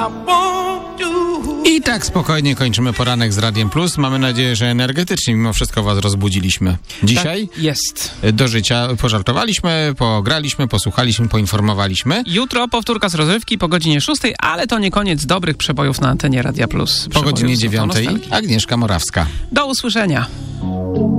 I tak spokojnie kończymy poranek z Radiem Plus. Mamy nadzieję, że energetycznie mimo wszystko was rozbudziliśmy. Dzisiaj tak jest. Do życia pożartowaliśmy, pograliśmy, posłuchaliśmy, poinformowaliśmy. Jutro powtórka z rozrywki po godzinie 6, ale to nie koniec dobrych przebojów na antenie Radia Plus. Po godzinie 9 Agnieszka Morawska. Do usłyszenia.